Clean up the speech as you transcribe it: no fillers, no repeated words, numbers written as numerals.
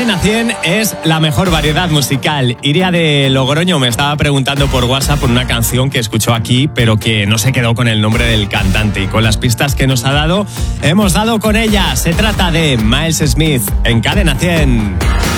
Cadena 100 es la mejor variedad musical. Iria de Logroño me estaba preguntando por WhatsApp por una canción que escuchó aquí, pero que no se quedó con el nombre del cantante. Y con las pistas que nos ha dado, hemos dado con ella. Se trata de Miles Smith en Cadena 100.